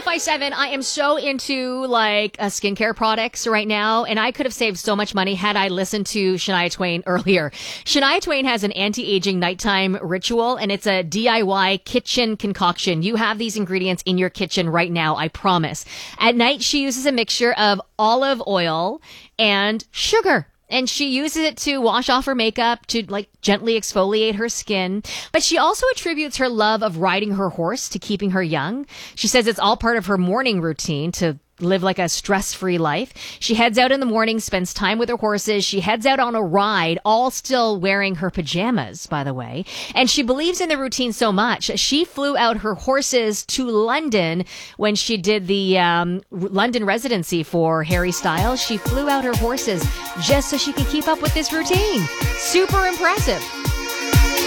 1057. I am so into skincare products right now, and I could have saved so much money had I listened to Shania Twain earlier. Shania Twain has an anti-aging nighttime ritual, and it's a DIY kitchen concoction. You have these ingredients in your kitchen right now, I promise. At night, she uses a mixture of olive oil and sugar. And she uses it to wash off her makeup, to gently exfoliate her skin. But she also attributes her love of riding her horse to keeping her young. She says it's all part of her morning routine to live like a stress-free life. She heads out in the morning, spends time with her horses. She heads out on a ride, all still wearing her pajamas, by the way. And she believes in the routine so much. She flew out her horses to London when she did the London residency for Harry Styles. She flew out her horses just so she could keep up with this routine. Super impressive.